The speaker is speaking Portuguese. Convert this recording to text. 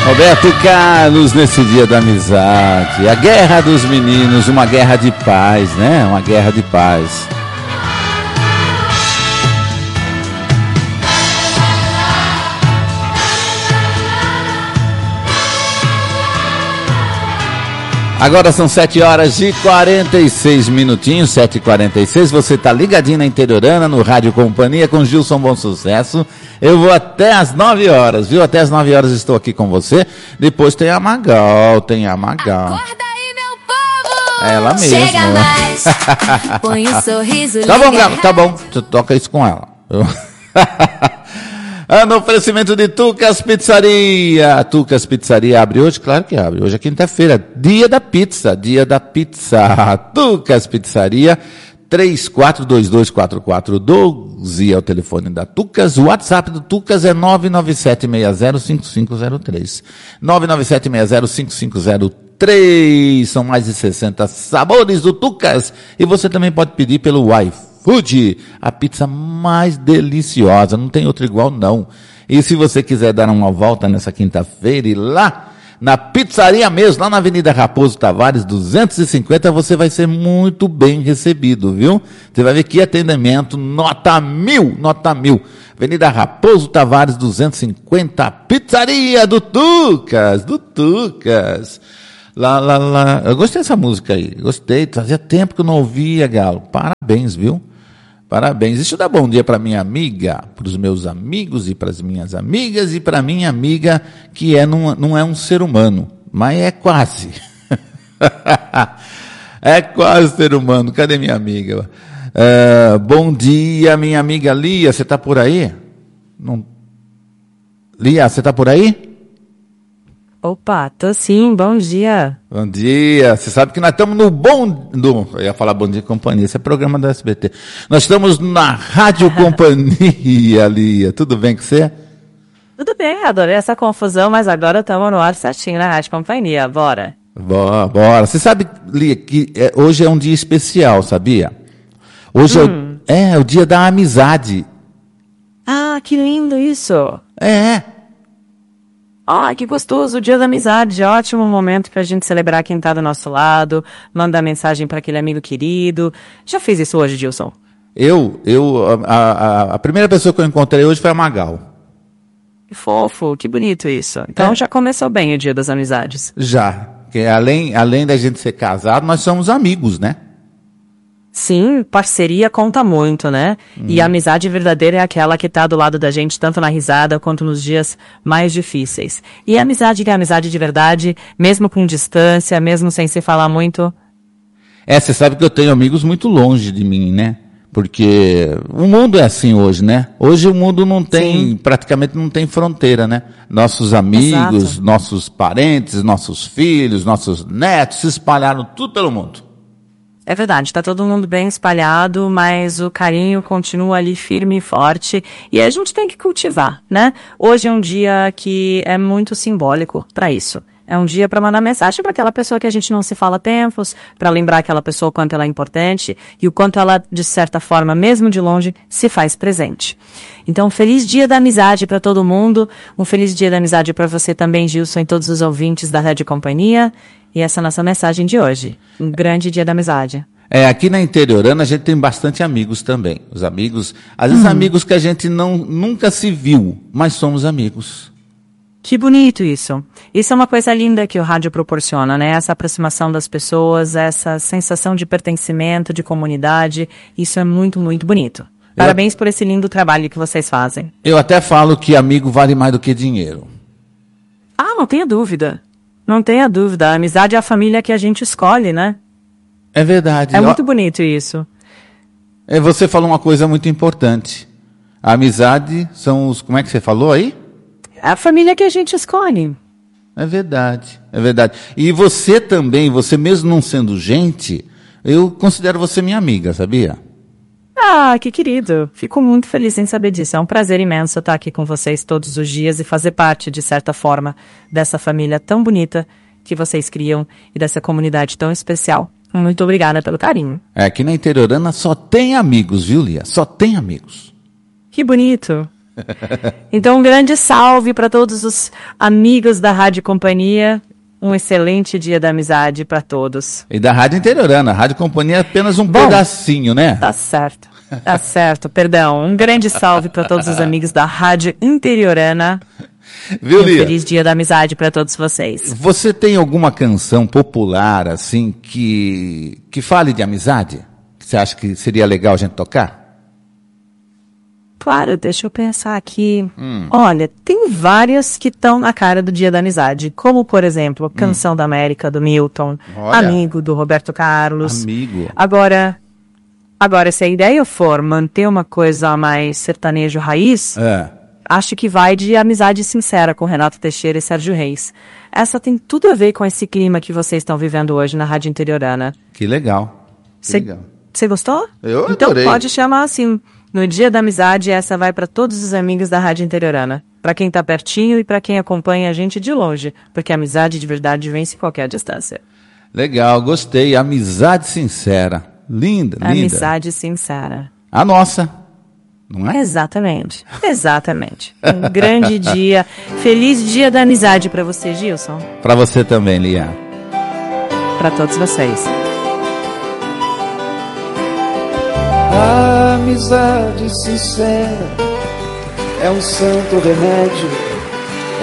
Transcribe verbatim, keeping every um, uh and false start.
Roberto Carlos, nesse dia da amizade, a guerra dos meninos, uma guerra de paz, né? Uma guerra de paz. Agora são sete horas e quarenta e seis minutinhos, sete e quarenta e seis, você tá ligadinho na Interiorana, no Rádio Companhia, com Gilson Bom Sucesso. Eu vou até as nove horas, viu? Até as nove horas estou aqui com você. Depois tem a Magal, tem a Magal. Acorda aí, meu povo! É ela mesma. Chega mais, põe um sorriso. Tá bom, Galo, tá bom, tu toca isso com ela. Ah, no oferecimento de Tucas Pizzaria. Tucas Pizzaria abre hoje? Claro que abre. Hoje é quinta-feira, dia da pizza, dia da pizza. Tucas Pizzaria, três quatro dois dois, quatro quatro um dois é o telefone da Tucas. O WhatsApp do Tucas é nove nove sete seis zero cinco cinco zero três. nove nove sete seis zero cinco cinco zero três. São mais de sessenta sabores do Tucas. E você também pode pedir pelo Wi-Fi. Food, a pizza mais deliciosa, não tem outra igual não. E se você quiser dar uma volta nessa quinta-feira e lá na pizzaria mesmo, lá na Avenida Raposo Tavares duzentos e cinquenta, você vai ser muito bem recebido, viu? Você vai ver que atendimento, nota mil, nota mil. Avenida Raposo Tavares duzentos e cinquenta, pizzaria do Tucas, do Tucas. Lá, lá, lá. Eu gostei dessa música aí, gostei, fazia tempo que eu não ouvia, Galo. Parabéns, viu? Parabéns. Deixa eu dar bom dia para minha amiga, para os meus amigos e para as minhas amigas e para minha amiga que é, não, não é um ser humano, mas é quase. É quase ser humano. Cadê minha amiga? Uh, bom dia, minha amiga Lia. Você está por aí? Não... Lia, você está por aí? Opa, tô sim, bom dia. Bom dia, você sabe que nós estamos no bom, no, eu ia falar Bom Dia Companhia, esse é programa da S B T. Nós estamos na Rádio Companhia, Lia, tudo bem com você? Tudo bem, adorei essa confusão, mas agora estamos no ar certinho na Rádio Companhia, bora. Bora, bora. Você sabe, Lia, que é, hoje é um dia especial, sabia? Hoje hum. é, o, é, é o dia da amizade. Ah, que lindo isso. É, é. Ah, que gostoso, o dia da amizade, ótimo momento pra gente celebrar quem tá do nosso lado, mandar mensagem para aquele amigo querido. Já fez isso hoje, Gilson? Eu, eu, a, a, a primeira pessoa que eu encontrei hoje foi a Magal. Que fofo, que bonito isso. Então é. Já começou bem o dia das amizades. Já, porque além, além da gente ser casado, nós somos amigos, né? Sim, parceria conta muito, né? Hum. E a amizade verdadeira é aquela que tá do lado da gente, tanto na risada quanto nos dias mais difíceis. E a amizade que é a amizade de verdade, mesmo com distância, mesmo sem se falar muito. É, você sabe que eu tenho amigos muito longe de mim, né? Porque o mundo é assim hoje, né? Hoje o mundo não tem, Sim. praticamente não tem fronteira, né? Nossos amigos, Exato. Nossos parentes, nossos filhos, nossos netos se espalharam tudo pelo mundo. É verdade, tá todo mundo bem espalhado, mas o carinho continua ali firme e forte, e a gente tem que cultivar, né? Hoje é um dia que é muito simbólico para isso. É um dia para mandar mensagem para aquela pessoa que a gente não se fala há tempos, para lembrar aquela pessoa o quanto ela é importante e o quanto ela, de certa forma, mesmo de longe, se faz presente. Então, feliz dia da amizade para todo mundo, um feliz dia da amizade para você também, Gilson, e todos os ouvintes da Rádio Companhia. E essa é a nossa mensagem de hoje. Um grande dia da amizade. É, aqui na Interiorana a gente tem bastante amigos também. Os amigos, às vezes hum. amigos que a gente não, nunca se viu, mas somos amigos. Que bonito isso. Isso é uma coisa linda que o rádio proporciona, né? Essa aproximação das pessoas, essa sensação de pertencimento, de comunidade. Isso é muito, muito bonito. Parabéns eu, por esse lindo trabalho que vocês fazem. Eu até falo que amigo vale mais do que dinheiro. Ah, não tenha dúvida. Não tenha dúvida, a amizade é a família que a gente escolhe, né? É verdade. É muito bonito isso. É, você falou uma coisa muito importante. A amizade são os... Como é que você falou aí? É a família que a gente escolhe. É verdade, é verdade. E você também, você mesmo não sendo gente, eu considero você minha amiga, sabia? Ah, que querido. Fico muito feliz em saber disso. É um prazer imenso estar aqui com vocês todos os dias e fazer parte, de certa forma, dessa família tão bonita que vocês criam e dessa comunidade tão especial. Muito obrigada pelo carinho. É, aqui na Interiorana só tem amigos, viu, Lia? Só tem amigos. Que bonito. Então, um grande salve para todos os amigos da Rádio Companhia. Um excelente dia da amizade para todos. E da Rádio Interiorana. A Rádio Companhia é apenas um Bom, pedacinho, né? Tá certo. Tá certo, perdão. Um grande salve para todos os amigos da Rádio Interiorana. Viu, e um Lia? feliz dia da amizade para todos vocês. Você tem alguma canção popular, assim, que, que fale de amizade? Que você acha que seria legal a gente tocar? Claro, deixa eu pensar aqui. Hum. Olha, tem várias que estão na cara do Dia da Amizade, como, por exemplo, Canção hum. da América, do Milton, Olha. Amigo, do Roberto Carlos. Amigo. Agora, agora, se a ideia for manter uma coisa mais sertanejo raiz, É. acho que vai de Amizade Sincera com Renato Teixeira e Sérgio Reis. Essa tem tudo a ver com esse clima que vocês estão vivendo hoje na Rádio Interiorana. Que legal. Que Cê, legal. Você gostou? Eu então adorei. pode chamar assim. No Dia da Amizade, essa vai para todos os amigos da Rádio Interiorana. Para quem tá pertinho e para quem acompanha a gente de longe. Porque a amizade de verdade vence qualquer distância. Legal, gostei. Amizade sincera. Linda, linda. Amizade sincera. A nossa, não é? Exatamente, exatamente. Um grande dia. Feliz Dia da Amizade para você, Gilson. Para você também, Lia. Para todos vocês. A amizade sincera é um santo remédio